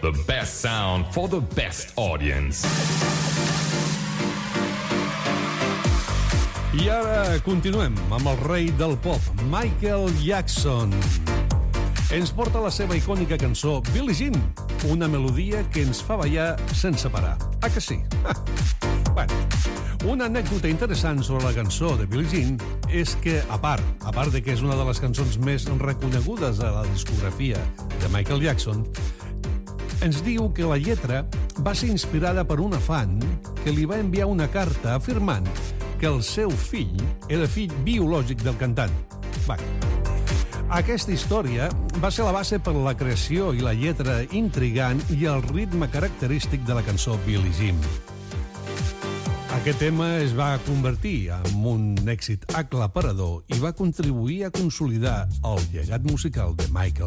The best sound for the best audience. I ara continuem amb el rei del pop, Michael Jackson. Ens porta la seva icònica cançó Billie Jean, una melodia que ens fa ballar sense parar. Ah, que sí? Bueno, una anècdota interessant sobre la cançó de Billie Jean és que, a part de que és una de les cançons més reconegudes a la discografia de Michael Jackson, ens diu que la lletra va ser inspirada per una fan que li va enviar una carta afirmant que el seu fill era fill biològic del cantant. Aquesta història va ser la base per la creació i la lletra intrigant i el ritme característic de la cançó Billie Jean. Aquest tema es va convertir en un èxit aclaparador i va contribuir a consolidar el llegat musical de Michael